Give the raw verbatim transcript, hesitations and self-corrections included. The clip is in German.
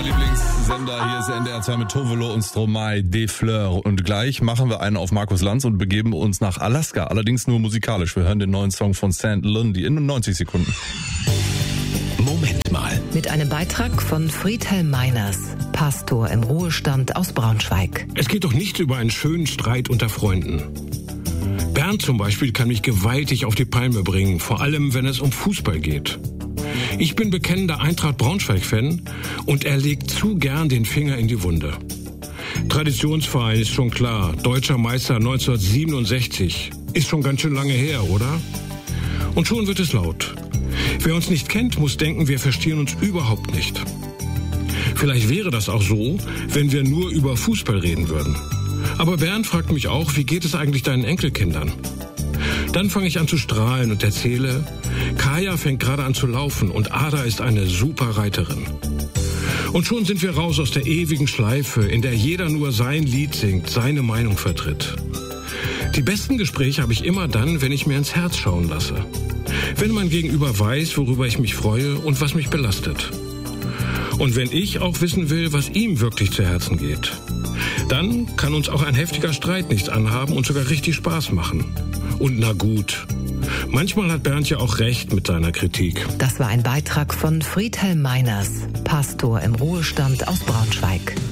Lieblingssender. Hier ist N D R zwei mit Tovelo und Stromae, Des Fleurs. Und gleich machen wir einen auf Markus Lanz und begeben uns nach Alaska. Allerdings nur musikalisch. Wir hören den neuen Song von Saint Lundy in neunzig Sekunden. Moment mal. Mit einem Beitrag von Friedhelm Meiners, Pastor im Ruhestand aus Braunschweig. Es geht doch nicht über einen schönen Streit unter Freunden. Bernd zum Beispiel kann mich gewaltig auf die Palme bringen, vor allem wenn es um Fußball geht. Ich bin bekennender Eintracht Braunschweig-Fan und er legt zu gern den Finger in die Wunde. Traditionsverein ist schon klar, deutscher Meister neunzehnhundertsiebenundsechzig. Ist schon ganz schön lange her, oder? Und schon wird es laut. Wer uns nicht kennt, muss denken, wir verstehen uns überhaupt nicht. Vielleicht wäre das auch so, wenn wir nur über Fußball reden würden. Aber Bernd fragt mich auch, wie geht es eigentlich deinen Enkelkindern? Dann fange ich an zu strahlen und erzähle, Kaya fängt gerade an zu laufen und Ada ist eine super Reiterin. Und schon sind wir raus aus der ewigen Schleife, in der jeder nur sein Lied singt, seine Meinung vertritt. Die besten Gespräche habe ich immer dann, wenn ich mir ins Herz schauen lasse. Wenn mein Gegenüber weiß, worüber ich mich freue und was mich belastet. Und wenn ich auch wissen will, was ihm wirklich zu Herzen geht. Dann kann uns auch ein heftiger Streit nichts anhaben und sogar richtig Spaß machen. Und na gut, manchmal hat Bernd ja auch recht mit seiner Kritik. Das war ein Beitrag von Friedhelm Meiners, Pastor im Ruhestand aus Braunschweig.